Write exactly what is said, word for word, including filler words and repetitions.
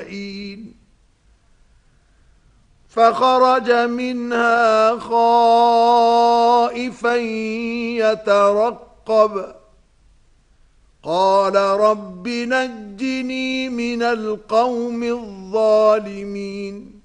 مهين فخرج منها خائفا يترقب قال رب نجني من القوم الظالمين